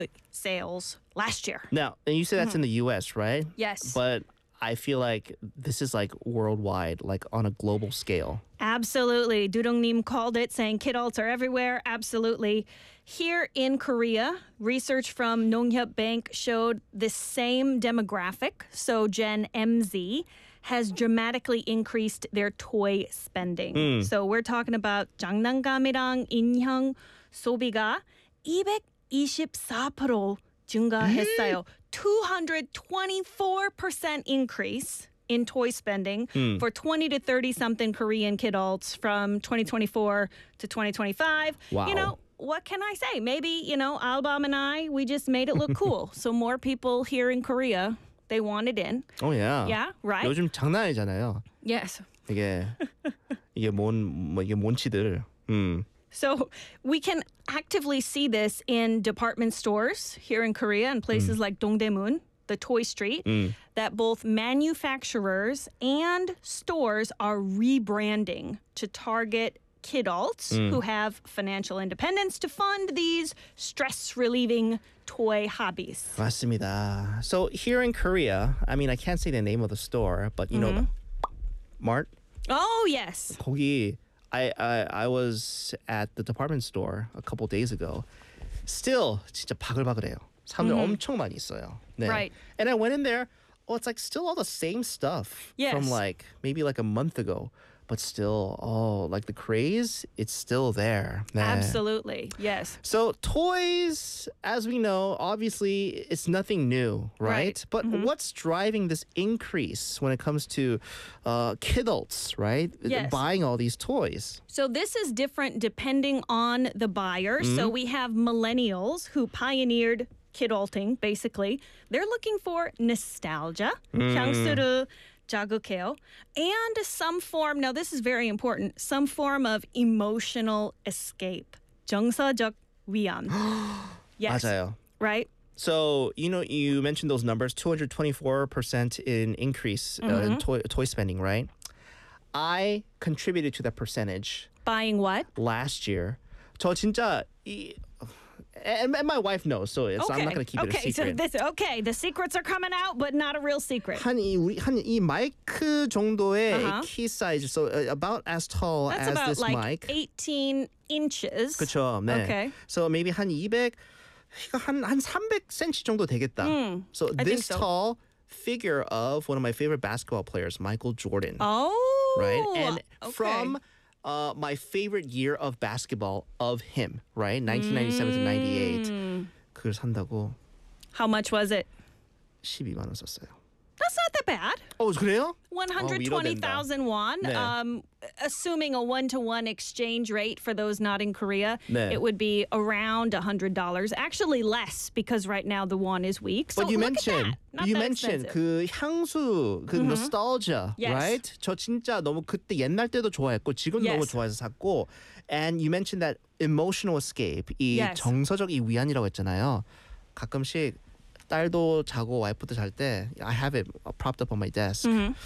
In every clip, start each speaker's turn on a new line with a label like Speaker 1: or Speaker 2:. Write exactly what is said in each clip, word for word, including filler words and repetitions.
Speaker 1: sales last year.
Speaker 2: Now, and you say that's in the U S, right?
Speaker 1: Yes.
Speaker 2: But I feel like this is like worldwide, like on a global scale.
Speaker 1: Absolutely. Dudongnim called it, saying kidults are everywhere. Absolutely. Here in Korea, research from Nonghyup Bank showed the same demographic. So Gen M Z has dramatically increased their toy spending.
Speaker 2: Mm.
Speaker 1: So we're talking about 장난감이랑 인형 소비가 이백이십사 퍼센트 증가했어요. two hundred twenty-four percent increase in toy spending
Speaker 2: mm.
Speaker 1: for twenty to thirty something Korean kidults from twenty twenty-four to twenty twenty-five.
Speaker 2: Wow.
Speaker 1: You know, what can I say? Maybe, you know, Albam and I, we just made it look cool. So more people here in Korea, they want it in.
Speaker 2: Oh yeah.
Speaker 1: Yeah, right?
Speaker 2: 요즘 장난 아니잖아요.
Speaker 1: Yes.
Speaker 2: 이게 이게 뭔 뭐 이게 뭔치들. 음.
Speaker 1: So we can actively see this in department stores here in Korea and places like Dongdaemun, the toy street,
Speaker 2: Mm.
Speaker 1: that both manufacturers and stores are rebranding to target kidults who have financial independence to fund these stress-relieving toy hobbies.
Speaker 2: 맞습니다. So here in Korea, I mean I can't say the name of the store, but you know the Mart.
Speaker 1: Oh, yes.
Speaker 2: 거기 I, I I was at the department store a couple days ago. Still 진짜 바글바글해요. 사람들 엄청 많이 있어요. 네.
Speaker 1: Right.
Speaker 2: And I went in there. Oh, it's like still all the same stuff
Speaker 1: Yes.
Speaker 2: from like maybe like a month ago, but still, oh, like the craze, it's still there. 네.
Speaker 1: Absolutely. Yes.
Speaker 2: So toys, as we know, obviously it's nothing new, right?
Speaker 1: Right.
Speaker 2: But what's driving this increase when it comes to uh, kidults, right?
Speaker 1: Yes.
Speaker 2: Buying all these toys.
Speaker 1: So this is different depending on the buyer. So we have millennials who pioneered kidulting, basically. They're looking for nostalgia, 향수를 자극해요, and some form, now this is very important, some form of emotional escape. 정서적 위안. Yes.
Speaker 2: 맞아요.
Speaker 1: Right?
Speaker 2: So, you know, you mentioned those numbers, two hundred twenty-four percent in increase uh, in toy, toy spending, right? I contributed to that percentage
Speaker 1: Buying what?
Speaker 2: last year. 저 진짜 이, and, and my wife knows, so it's, I'm not going to keep
Speaker 1: okay,
Speaker 2: it a secret.
Speaker 1: so this, okay, the secrets are coming out, but not a real secret.
Speaker 2: 한이 우리 한이 마이크 정도의
Speaker 1: Uh-huh.
Speaker 2: key size, so uh, about as tall
Speaker 1: That's
Speaker 2: as
Speaker 1: about
Speaker 2: this
Speaker 1: like
Speaker 2: mic.
Speaker 1: eighteen inches.
Speaker 2: 그렇죠. 네.
Speaker 1: Okay.
Speaker 2: So maybe 한 이백, 한한 삼백 센티미터 정도 되겠다. so
Speaker 1: I think
Speaker 2: this
Speaker 1: so.
Speaker 2: tall figure of one of my favorite basketball players, Michael Jordan.
Speaker 1: Oh.
Speaker 2: Right? And
Speaker 1: okay.
Speaker 2: from uh, my favorite year of basketball of him, right? nineteen ninety-seven to ninety-eight. 그걸 산다고
Speaker 1: How much was it?
Speaker 2: 십이만 원 썼어요.
Speaker 1: That's not that bad.
Speaker 2: 어, 그래요?
Speaker 1: one hundred twenty thousand won.
Speaker 2: 네.
Speaker 1: Um, assuming a one-to-one exchange rate for those not in Korea,
Speaker 2: 네.
Speaker 1: it would be around one hundred dollars. Actually less because right now the won is weak. So
Speaker 2: But you
Speaker 1: look
Speaker 2: mentioned,
Speaker 1: at that. Not
Speaker 2: you
Speaker 1: that
Speaker 2: mentioned
Speaker 1: expensive.
Speaker 2: 그 향수, 그 nostalgia,
Speaker 1: Yes.
Speaker 2: right? 저 진짜 너무 그때 옛날 때도 좋아했고 지금 너무
Speaker 1: Yes.
Speaker 2: 좋아해서 샀고, and you mentioned that emotional escape, 이
Speaker 1: Yes.
Speaker 2: 정서적 이 위안이라고 했잖아요. 가끔씩 딸도 자고 와이프도 잘 때 I have it propped up on my desk.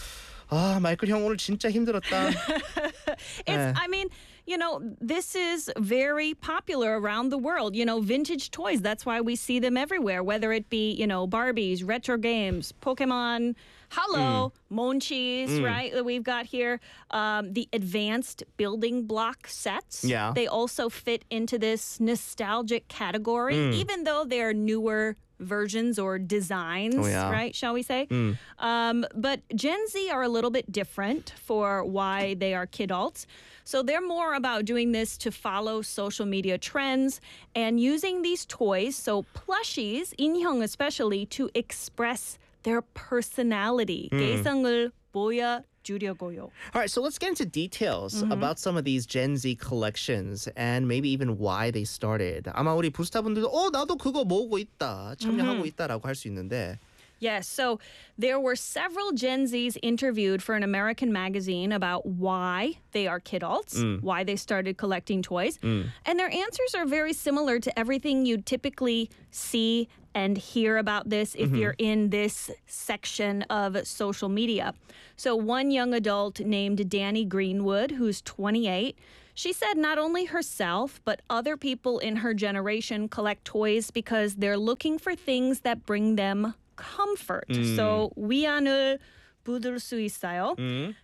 Speaker 2: 아, 마이클 형 오늘 진짜 힘들었다.
Speaker 1: It's,
Speaker 2: 네.
Speaker 1: I mean, you know, this is very popular around the world. You know, vintage toys, that's why we see them everywhere, whether it be, you know, Barbies, retro games, Pokemon, Hello, Monchis, right, that we've got here. Um, the advanced building block sets.
Speaker 2: Yeah.
Speaker 1: They also fit into this nostalgic category, even though they're newer versions or designs,
Speaker 2: Oh, yeah.
Speaker 1: right, shall we say? Um, but Gen Z are a little bit different for why they are kidults. So they're more about doing this to follow social media trends and using these toys, so plushies, 인형 especially, to express their personality. 개성을 보여주려고요.
Speaker 2: All right, so let's get into details about some of these Gen Z collections and maybe even why they started. 아마 우리 부스타분들도 어 나도 그거 모으고 있다, 참여하고 있다라고 할 수 있는데.
Speaker 1: Yes, so there were several Gen Zs interviewed for an American magazine about why they are kidults, why they started collecting toys. And their answers are very similar to everything you'd typically see and hear about this if you're in this section of social media. So one young adult named Danny Greenwood, who's twenty-eight, She said not only herself, but other people in her generation collect toys because they're looking for things that bring them comfort. So 위안을 부를 수 있어요.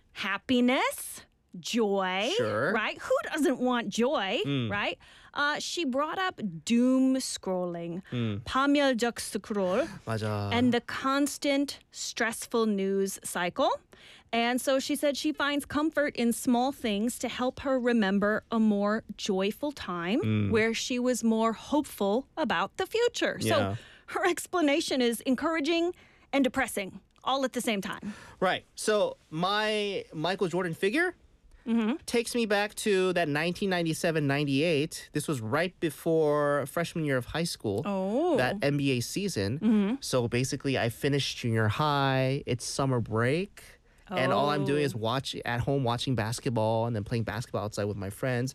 Speaker 1: Happiness, joy,
Speaker 2: Sure.
Speaker 1: right? Who doesn't want joy, right? Uh, she brought up doom scrolling, 파멸적 스크롤,
Speaker 2: 맞아.
Speaker 1: and the constant stressful news cycle. And so she said she finds comfort in small things to help her remember a more joyful time where she was more hopeful about the future.
Speaker 2: Yeah.
Speaker 1: So her explanation is encouraging and depressing all at the same time.
Speaker 2: Right. So my Michael Jordan figure takes me back to that nineteen ninety-seven ninety-eight. This was right before freshman year of high school.
Speaker 1: Oh.
Speaker 2: That N B A season. So basically, I finished junior high. It's summer break. And all I'm doing is watch at home watching basketball and then playing basketball outside with my friends.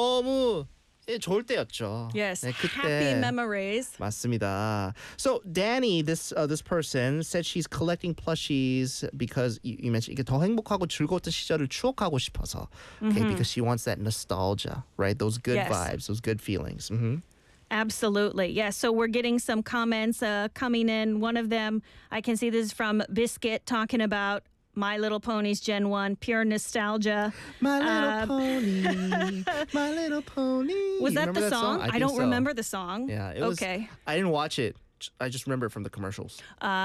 Speaker 2: 너무 예, 좋을 때였죠.
Speaker 1: Yes,
Speaker 2: 네, 그때.
Speaker 1: happy memories.
Speaker 2: 맞습니다. So Danny, this uh, this person said she's collecting plushies because you, you mentioned 이게 더 행복하고 즐거웠던 시절을 추억하고 싶어서. Okay, because she wants that nostalgia, right? Those good
Speaker 1: Yes.
Speaker 2: vibes, those good feelings. Mhm.
Speaker 1: Absolutely. Yes. So we're getting some comments uh, coming in. One of them, I can see this is from Biscuit talking about My Little Ponies Gen one, pure nostalgia.
Speaker 2: My little
Speaker 1: Uh,
Speaker 2: pony, my little pony.
Speaker 1: Was
Speaker 2: You
Speaker 1: that
Speaker 2: remember
Speaker 1: the
Speaker 2: that
Speaker 1: song?
Speaker 2: I,
Speaker 1: I
Speaker 2: think
Speaker 1: don't
Speaker 2: so.
Speaker 1: remember the song.
Speaker 2: Yeah, it was.
Speaker 1: Okay.
Speaker 2: I didn't watch it. I just remember it from the commercials.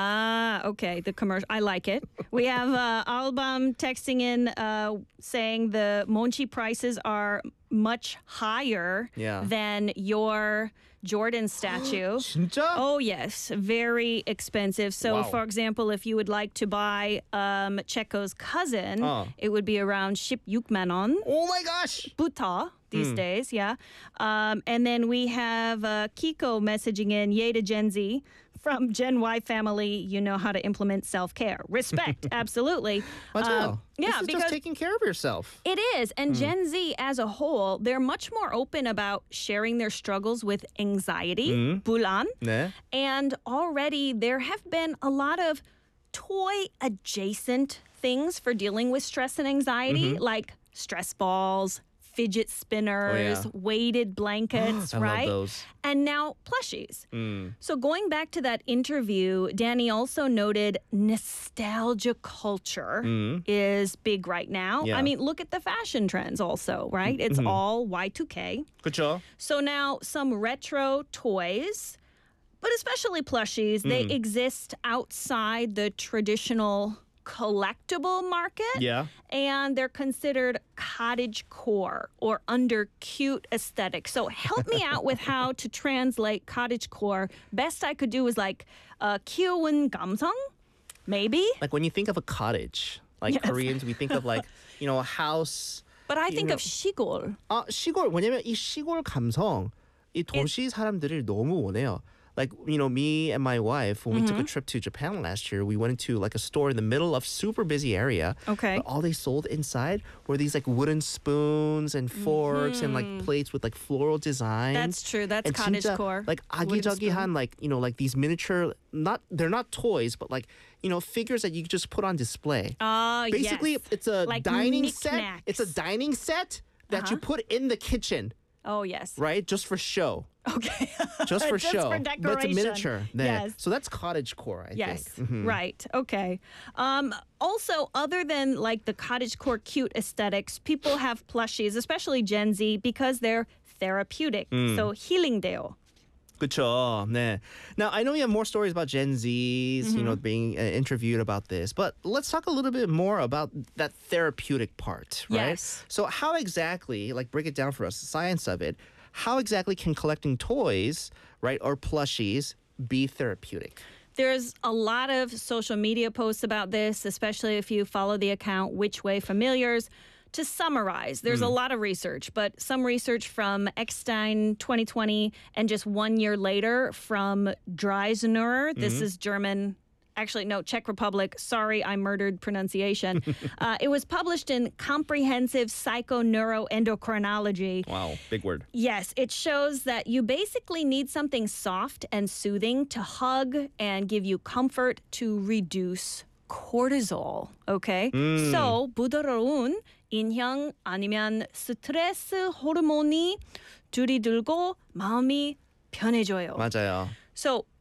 Speaker 1: Ah, okay. The commercial. I like it. We have uh, Album texting in uh, saying the Monchi prices are much higher
Speaker 2: Yeah.
Speaker 1: than your Jordan statue.
Speaker 2: 진짜?
Speaker 1: Oh, yes. Very expensive. So,
Speaker 2: Wow.
Speaker 1: for example, if you would like to buy um, Checo's cousin,
Speaker 2: Uh.
Speaker 1: it would be around 십육만 원
Speaker 2: Oh my gosh!
Speaker 1: buta these
Speaker 2: Hmm.
Speaker 1: days, yeah. Um, and then we have uh, Kiko messaging in, yay to Gen Z. From Gen Y family, you know how to implement self-care. Respect, absolutely.
Speaker 2: 맞아요.
Speaker 1: Uh, yeah,
Speaker 2: this is
Speaker 1: because
Speaker 2: just taking care of yourself.
Speaker 1: it is. And Gen Z as a whole, they're much more open about sharing their struggles with anxiety, 불안.
Speaker 2: 네.
Speaker 1: And already there have been a lot of toy adjacent things for dealing with stress and anxiety, like stress balls, fidget spinners,
Speaker 2: Oh, yeah.
Speaker 1: weighted blankets,
Speaker 2: I love
Speaker 1: right?
Speaker 2: those.
Speaker 1: And now plushies. So going back to that interview, Danny also noted nostalgia culture is big right now.
Speaker 2: Yeah.
Speaker 1: I mean, look at the fashion trends also, right? It's all Y two K.
Speaker 2: 그렇죠.
Speaker 1: So now some retro toys, but especially plushies, they exist outside the traditional collectible market.
Speaker 2: Yeah.
Speaker 1: And they're considered cottage core or under cute aesthetic. So help me out with how to translate cottage core. Best I could do is like uh, 귀여운 감성, maybe.
Speaker 2: Like when you think of a cottage, like
Speaker 1: Yes.
Speaker 2: Koreans, we think of like, you know, a house.
Speaker 1: But I
Speaker 2: you
Speaker 1: think
Speaker 2: know-
Speaker 1: of 시골.
Speaker 2: 아, 시골. 왜냐면 이 시골 감성, 이 도시 사람들을 너무 원해요. Like, you know, me and my wife, when we took a trip to Japan last year, we went into like a store in the middle of super busy area.
Speaker 1: Okay.
Speaker 2: But all they sold inside were these like wooden spoons and forks and like plates with like floral designs.
Speaker 1: That's true. That's
Speaker 2: and
Speaker 1: cottage
Speaker 2: 진짜,
Speaker 1: core.
Speaker 2: Like
Speaker 1: Wooden
Speaker 2: 아기자기한, like, you know, like these miniature, not, they're not toys, but like, you know, figures that you just put on display.
Speaker 1: Ah,
Speaker 2: Basically,
Speaker 1: yes.
Speaker 2: it's a
Speaker 1: Like
Speaker 2: dining set.
Speaker 1: knickknacks.
Speaker 2: It's a dining set that you put in the kitchen,
Speaker 1: Oh, yes.
Speaker 2: right? Just for show.
Speaker 1: Okay.
Speaker 2: Just for
Speaker 1: Just
Speaker 2: show.
Speaker 1: for
Speaker 2: But it's a
Speaker 1: decoration.
Speaker 2: miniature. 네.
Speaker 1: Yes.
Speaker 2: So that's cottage core, I
Speaker 1: Yes,
Speaker 2: think. Mhm.
Speaker 1: right. Okay. Um, also, other than like the cottagecore cute aesthetics, people have plushies, especially Gen Z, because they're therapeutic.
Speaker 2: Mm.
Speaker 1: So healing돼요.
Speaker 2: 그쵸. 네. Now, I know we have more stories about Gen Zs, you know,
Speaker 1: Mm-hmm.
Speaker 2: being uh, interviewed about this, but let's talk a little bit more about that therapeutic part, right?
Speaker 1: Yes.
Speaker 2: So how exactly, like break it down for us, the science of it, how exactly can collecting toys, right, or plushies be therapeutic?
Speaker 1: There's a lot of social media posts about this, especially if you follow the account Which Way Familiars. To summarize, there's a lot of research, but some research from Eckstein twenty twenty and just one year later from Dreisner. This is German. Actually, no, Czech Republic. Sorry, I murdered pronunciation. uh, it was published in Comprehensive Psychoneuroendocrinology.
Speaker 2: Wow, big word.
Speaker 1: Yes, it shows that you basically need something soft and soothing to hug and give you comfort to reduce cortisol. Okay? So, 부드러운 인형 아니면 스트레스 호르몬이 줄이 들고 마음이 편해져요.
Speaker 2: 맞아요.
Speaker 1: So